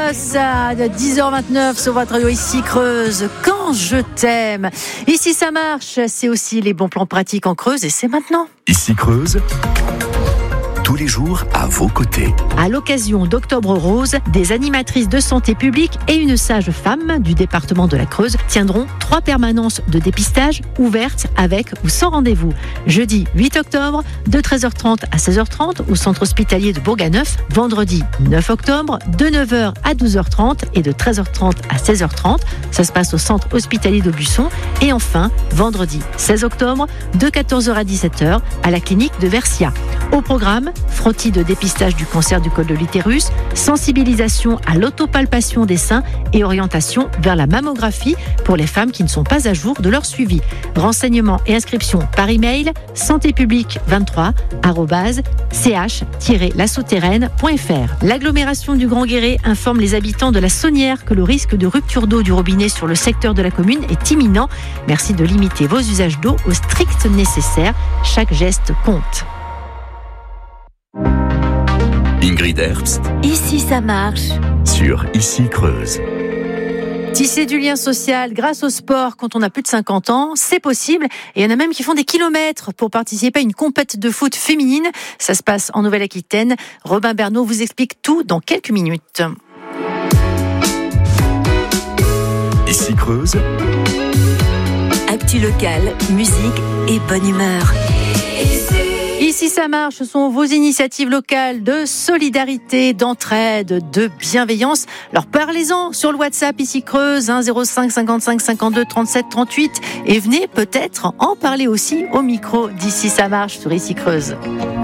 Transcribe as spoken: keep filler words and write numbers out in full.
Ross à dix heures vingt-neuf sur votre radio ici Creuse. Quand je t'aime. Ici ça marche, c'est aussi les bons plans pratiques en Creuse et c'est maintenant. Ici Creuse, tous les jours à vos côtés. À l'occasion d'Octobre Rose, des animatrices de santé publique et une sage femme du département de la Creuse tiendront trois permanences de dépistage ouvertes avec ou sans rendez-vous. Jeudi huit octobre, de treize heures trente à seize heures trente au centre hospitalier de Bourg-à-Neuf. Vendredi neuf octobre, de neuf heures à douze heures trente et de treize heures trente à seize heures trente. Ça se passe au centre hospitalier d'Aubusson. Et enfin, vendredi seize octobre, de quatorze heures à dix-sept heures à la clinique de Versia. Au programme, frottis de dépistage du cancer du col de l'utérus, sensibilisation à l'autopalpation des seins et orientation vers la mammographie pour les femmes qui ne sont pas à jour de leur suivi. Renseignements et inscriptions par email santépublique vingt-trois arobase c h tiret la souterraine point f r. L'agglomération du Grand Guéret informe les habitants de la Saunière que le risque de rupture d'eau du robinet sur le secteur de la commune est imminent. Merci de limiter vos usages d'eau au strict nécessaire. Chaque geste compte. Ingrid Herbst, Ici ça marche. sur Ici Creuse. Tisser du lien social grâce au sport quand on a plus de cinquante ans, c'est possible. Et il y en a même qui font des kilomètres pour participer à une compète de foot féminine. Ça se passe en Nouvelle-Aquitaine. Robin Bernot vous explique tout dans quelques minutes. Ici Creuse, Actu locale, musique et bonne humeur. Ici ça marche, ce sont vos initiatives locales de solidarité, d'entraide, de bienveillance. Alors parlez-en sur le WhatsApp Ici Creuse, hein, zéro cinq cinquante-cinq cinquante-deux trente-sept trente-huit et venez peut-être en parler aussi au micro d'Ici ça marche sur Ici Creuse.